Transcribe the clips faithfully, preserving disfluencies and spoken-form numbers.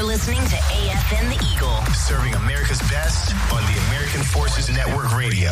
You're listening to A F N The Eagle. Serving America's best on the American Forces Network Radio.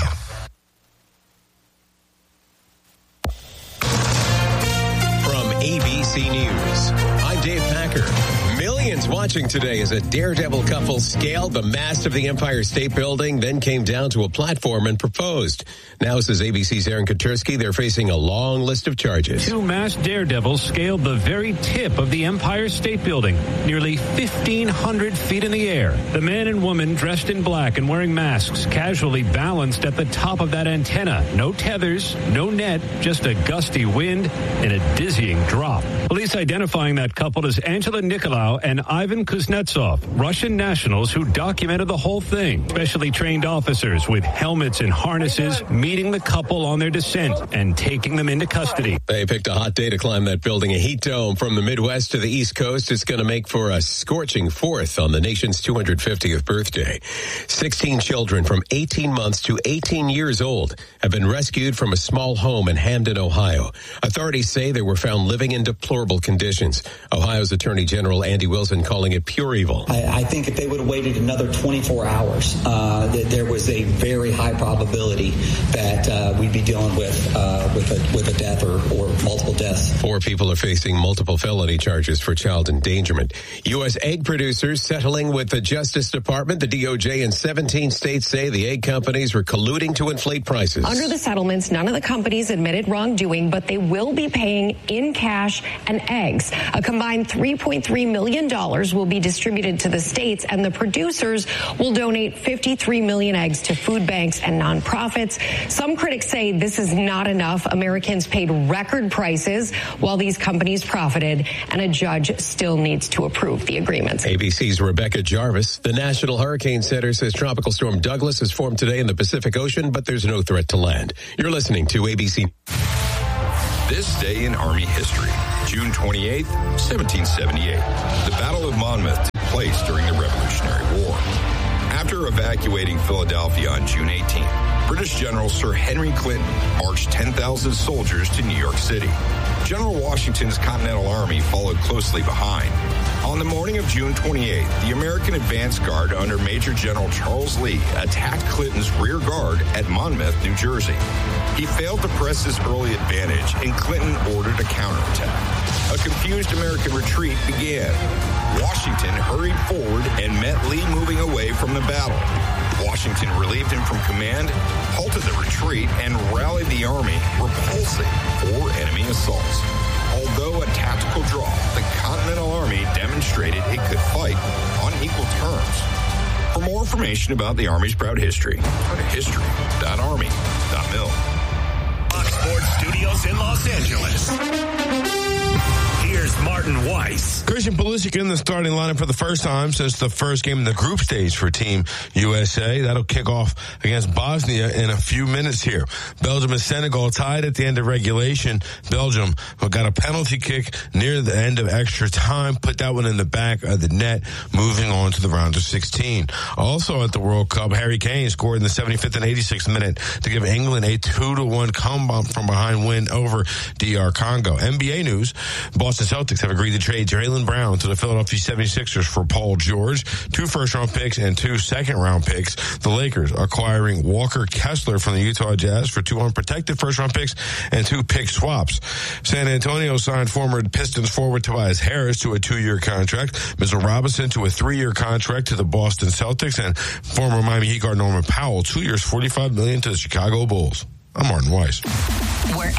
From A B C News, I'm Dave Packer. Millions watching today as a daredevil couple scaled the mast of the Empire State Building, then came down to a platform and proposed. Now, says A B C's Aaron Katersky, they're facing a long list of charges. Two masked daredevils scaled the very tip of the Empire State Building, nearly fifteen hundred feet in the air. The man and woman dressed in black and wearing masks casually balanced at the top of that antenna. No tethers, no net, just a gusty wind and a dizzying drop. Police identifying that couple as Angela Nikolaou and Ivan Kuznetsov, Russian nationals who documented the whole thing. Specially trained officers with helmets and harnesses meeting the couple on their descent and taking them into custody. They picked a hot day to climb that building, a heat dome from the Midwest to the East Coast. It's going to make for a scorching fourth on the nation's two hundred fiftieth birthday. sixteen children from eighteen months to eighteen years old have been rescued from a small home in Hamden, Ohio. Authorities say they were found living in deplorable conditions. Ohio's Attorney General Andy Wilson calling it pure evil. I, I think if they would have waited another twenty-four hours, uh, that there was a very high probability that uh, we'd be dealing with uh, with a with a death or, or multiple deaths. Four people are facing multiple felony charges for child endangerment. U S egg producers settling with the Justice Department. The D O J and seventeen states say the egg companies were colluding to inflate prices. Under the settlements, none of the companies admitted wrongdoing, but they will be paying in cash and eggs. A combined three point three million dollars will be distributed to the states, and the producers will donate fifty-three million eggs to food banks and nonprofits. Some critics say this is not enough. Americans paid record prices while these companies profited, and a judge still needs to approve the agreements. A B C's Rebecca Jarvis. The National Hurricane Center says Tropical Storm Douglas has formed today in the Pacific Ocean, but there's no threat to land. You're listening to A B C. This day in Army history, June twenty-eighth, seventeen seventy-eight. The Battle of Monmouth took place during the Revolutionary War. After evacuating Philadelphia on June eighteenth, British General Sir Henry Clinton marched ten thousand soldiers to New York City. General Washington's Continental Army followed closely behind. On the morning of June twenty-eighth, the American advance guard under Major General Charles Lee attacked Clinton's rear guard at Monmouth, New Jersey. He failed to press his early advantage, and Clinton ordered a counterattack. A confused American retreat began. Washington hurried forward and met Lee moving away from the battle. Washington relieved him from command, halted the retreat, and rallied the army, repulsing four enemy assaults. Although a tactical draw, the Continental Army demonstrated it could fight on equal terms. For more information about the Army's proud history, go to history dot army dot mil. Fox Sports Studios in Los Angeles. Here's Martin Weiss. Christian Pulisic in the starting lineup for the first time since the first game in the group stage for Team U S A. That'll kick off against Bosnia in a few minutes here. Belgium and Senegal tied at the end of regulation. Belgium got a penalty kick near the end of extra time, put that one in the back of the net, moving on to the round of sixteen. Also at the World Cup, Harry Kane scored in the seventy-fifth and eighty-sixth minute to give England a two to one comeback from behind win over D R Congo. N B A news, Boston Celtics have agreed to trade Jaylen Brown to the Philadelphia seventy-sixers for Paul George, two first-round picks and two second-round picks. The Lakers acquiring Walker Kessler from the Utah Jazz for two unprotected first-round picks and two pick swaps. San Antonio signed former Pistons forward Tobias Harris to a two-year contract, Mitchell Robinson to a three-year contract to the Boston Celtics, and former Miami Heat guard Norman Powell, two years, forty-five million dollars to the Chicago Bulls. I'm Martin Weiss. Wherever